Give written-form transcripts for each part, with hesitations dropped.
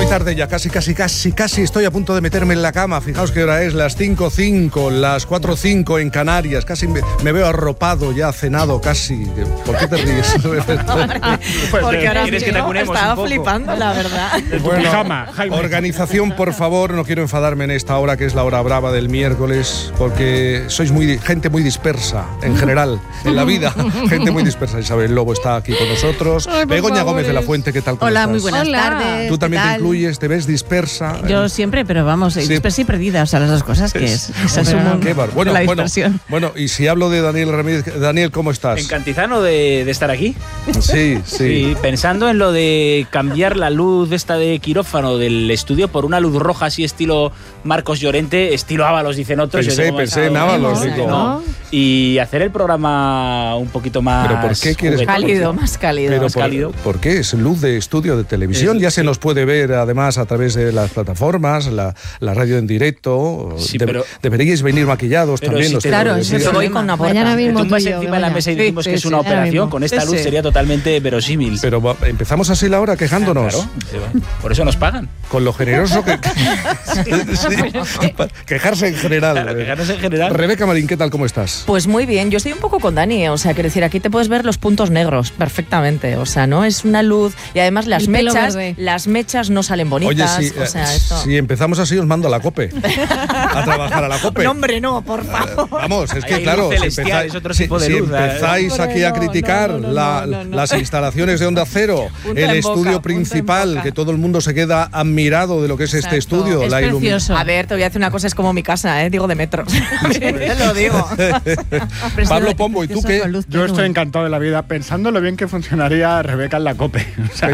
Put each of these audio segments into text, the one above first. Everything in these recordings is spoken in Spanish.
tarde ya, casi estoy a punto de meterme en la cama. Fijaos qué hora es, las 5:05, las 4:05 en Canarias. Casi me veo arropado, ya cenado casi. ¿Por qué te ríes? Porque ahora ¿Quieres que te acunemos estaba un poco? flipando, la verdad. Bueno, Jaime. organización, por favor, no quiero enfadarme en esta hora que es la hora brava del miércoles, porque sois gente muy dispersa, en general, en la vida, gente muy dispersa. Isabel Lobo está aquí con nosotros. Ay, por Begoña favor, Gómez de la Fuente, ¿qué tal? ¿Cómo Hola, estás? muy buenas Hola. tardes. ¿Tú también ¿qué te tal? incluyes? ¿Te ves dispersa? Yo siempre, pero vamos, Sí. dispersa y perdida, o sea, las dos cosas que es. Ese es un Qué bar- bueno, la bueno, dispersión. bueno, y si hablo de Daniel Ramírez, Daniel, ¿cómo estás? Encantizano de estar aquí. Sí. Sí, pensando en lo de cambiar la luz esta de quirófano del estudio por una luz roja así estilo Marcos Llorente, estilo Ábalos, dicen otros. Yo digo, Pensé en "Vamos, Ábalos, no, digo". no. Y hacer el programa un poquito más ¿Pero por qué quieres- juguetón. Cálido, más cálido. Pero más cálido. ¿por qué? Es luz de estudio de televisión. Ya se nos puede ver además a través de las plataformas, la radio en directo. Sí, pero- deberíais venir maquillados Pero también. si os te- tengo Claro, que eso decir. te voy con una porta. Mañana Te mismo tumbas tú y yo, encima de la Begoña. mesa y decimos Sí, que es sí, una sí, ahora operación. mismo. Con esta Sí, luz sí. sería totalmente verosímil. Pero empezamos así la hora quejándonos. Claro, por eso nos pagan. Con lo generoso que... Sí, quejarse en general. Claro, quejarnos en general. Rebeca Marín, ¿qué tal? ¿Cómo estás? Pues muy bien, yo estoy un poco con Dani, o sea, quiero decir, aquí te puedes ver los puntos negros perfectamente, o sea, no es una luz y además El pelo verde. las mechas no salen Oye, bonitas, si, o sea, esto. si empezamos así os mando a la COPE. A trabajar a la COPE. No, hombre, no, por favor. Vamos, es que Hay claro, luz celestial, es otro tipo de si luz, empezáis Hombre, aquí a no, criticar no, las instalaciones de Onda Cero, Punta el en estudio boca, punta en principal, boca. que todo el mundo se queda admirado de lo que es este Exacto. estudio, Es la precioso. A ver, te voy a decir una cosa, es como mi casa, digo de metros. Te lo digo. Pablo Pombo, ¿y tú qué? Yo estoy encantado de la vida pensando lo bien que funcionaría Rebeca en la COPE. O sea,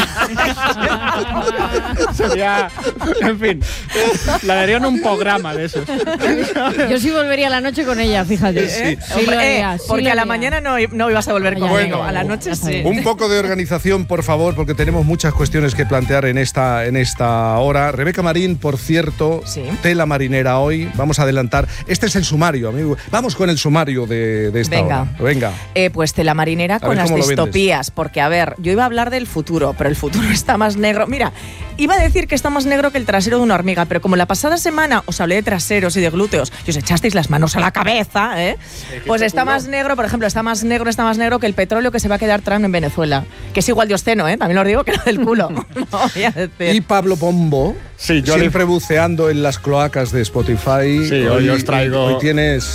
sería, en fin, la darían un programa de esos. Yo sí volvería a la noche con ella, fíjate. Sí. Sí lo haría, sí porque lo a la haría. mañana no ibas a volver Ya, conmigo, bueno. a la noche Ya está sí. bien. Un poco de organización, por favor, porque tenemos muchas cuestiones que plantear en esta hora. Rebeca Marín, por cierto, Sí. tela marinera hoy. Vamos a adelantar. Este es el sumario, amigo. Vamos con el sumario de esta Venga. hora. Venga. Pues tela marinera con ver las cómo lo vendes. distopías, porque a ver, yo iba a hablar del futuro, pero el futuro está más negro. Mira, iba a decir que está más negro que el trasero de una hormiga, pero como la pasada semana os hablé de traseros y de glúteos y os echasteis las manos a la cabeza, pues está más negro, por ejemplo, está más negro que el petróleo que se va a quedar Trump en Venezuela, que es igual de obsceno, también os digo que lo del culo. No voy a decir. Y Pablo Pombo, Sí, yo siempre buceando en las cloacas de Spotify. Sí, hoy os traigo- Hoy tienes